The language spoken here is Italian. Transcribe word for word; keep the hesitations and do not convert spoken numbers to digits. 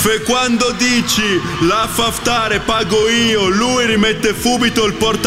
E quando dici la faftare pago io, lui rimette subito il porta